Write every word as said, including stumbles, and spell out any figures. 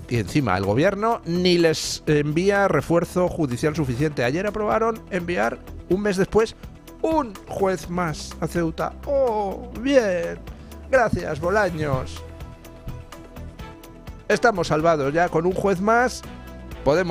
Y encima el gobierno ni les envía refuerzo judicial suficiente. Ayer aprobaron enviar, un mes después, un juez más a Ceuta. ¡Oh, bien! Gracias, Bolaños. Estamos salvados ya con un juez más. Podemos